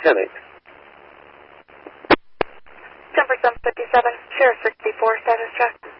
10-8. 10 for 757, Sheriff 64, status check.